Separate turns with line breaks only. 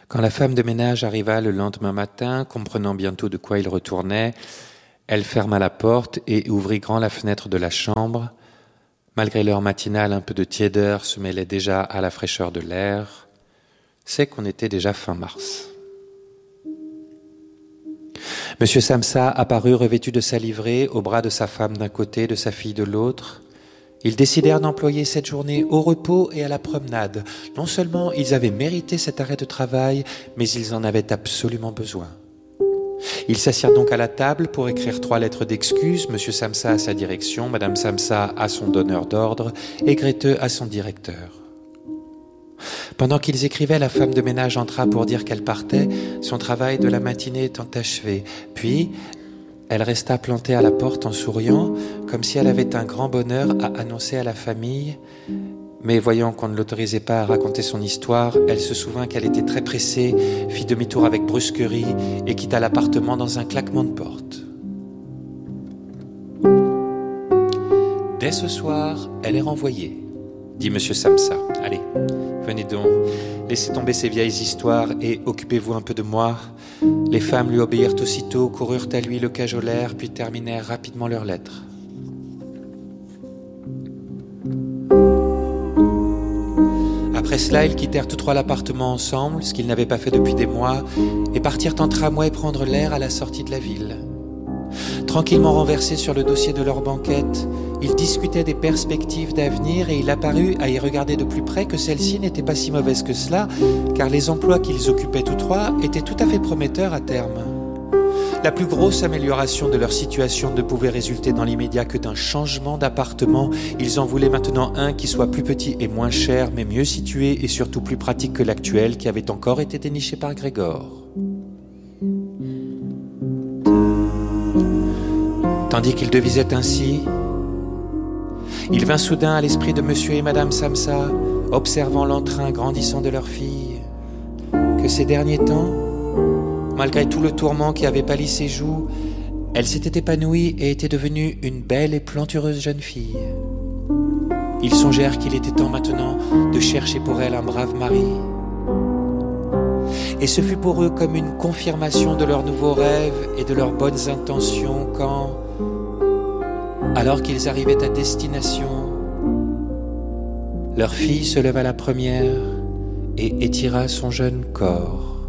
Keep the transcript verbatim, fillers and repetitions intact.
Quand la femme de ménage arriva le lendemain matin, comprenant bientôt de quoi il retournait, elle ferma la porte et ouvrit grand la fenêtre de la chambre. Malgré l'heure matinale, un peu de tiédeur se mêlait déjà à la fraîcheur de l'air. C'est qu'on était déjà fin mars. Monsieur Samsa apparut revêtu de sa livrée, au bras de sa femme d'un côté, de sa fille de l'autre. Ils décidèrent d'employer cette journée au repos et à la promenade. Non seulement ils avaient mérité cet arrêt de travail, mais ils en avaient absolument besoin. Ils s'assirent donc à la table pour écrire trois lettres d'excuses, Monsieur Samsa à sa direction, Madame Samsa à son donneur d'ordre et Grete à son directeur. Pendant qu'ils écrivaient, la femme de ménage entra pour dire qu'elle partait, son travail de la matinée étant achevé. Puis, elle resta plantée à la porte en souriant, comme si elle avait un grand bonheur à annoncer à la famille. Mais voyant qu'on ne l'autorisait pas à raconter son histoire, elle se souvint qu'elle était très pressée, fit demi-tour avec brusquerie et quitta l'appartement dans un claquement de porte. Dès ce soir, elle est renvoyée, dit Monsieur Samsa. Allez, venez donc, laissez tomber ces vieilles histoires et occupez-vous un peu de moi. Les femmes lui obéirent aussitôt, coururent à lui, le cajolèrent, puis terminèrent rapidement leurs lettres. Après cela, ils quittèrent tous trois l'appartement ensemble, ce qu'ils n'avaient pas fait depuis des mois, et partirent en tramway prendre l'air à la sortie de la ville. Tranquillement renversés sur le dossier de leur banquette, ils discutaient des perspectives d'avenir et il apparut, à y regarder de plus près, que celle-ci n'était pas si mauvaise que cela, car les emplois qu'ils occupaient tous trois étaient tout à fait prometteurs à terme. La plus grosse amélioration de leur situation ne pouvait résulter dans l'immédiat que d'un changement d'appartement. Ils en voulaient maintenant un qui soit plus petit et moins cher, mais mieux situé et surtout plus pratique que l'actuel qui avait encore été déniché par Grégor. Tandis qu'ils devisaient ainsi, il vint soudain à l'esprit de Monsieur et Madame Samsa, observant l'entrain grandissant de leur fille, que ces derniers temps, malgré tout le tourment qui avait pâli ses joues, elle s'était épanouie et était devenue une belle et plantureuse jeune fille. Ils songèrent qu'il était temps maintenant de chercher pour elle un brave mari. Et ce fut pour eux comme une confirmation de leurs nouveaux rêves et de leurs bonnes intentions quand, alors qu'ils arrivaient à destination, leur fille se leva la première et étira son jeune corps.